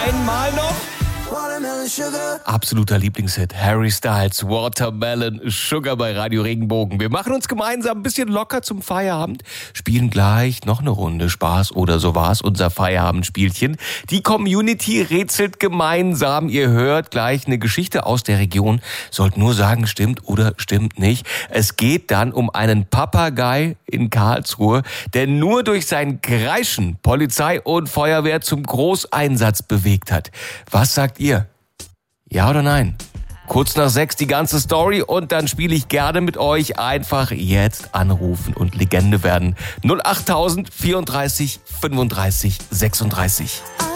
Einmal noch. Absoluter Lieblingshit, Harry Styles, Watermelon Sugar bei Radio Regenbogen. Wir machen uns gemeinsam ein bisschen locker zum Feierabend, spielen gleich noch eine Runde Spaß oder so war's, unser Feierabendspielchen. Die Community rätselt gemeinsam. Ihr hört gleich eine Geschichte aus der Region, sollt nur sagen, stimmt oder stimmt nicht. Es geht dann um einen Papagei in Karlsruhe, der nur durch sein Kreischen Polizei und Feuerwehr zum Großeinsatz bewegt hat. Was sagt ihr? Ja oder nein? Kurz nach 6 die ganze Story und dann spiele ich gerne mit euch. Einfach jetzt anrufen und Legende werden. 08000 34 35 36.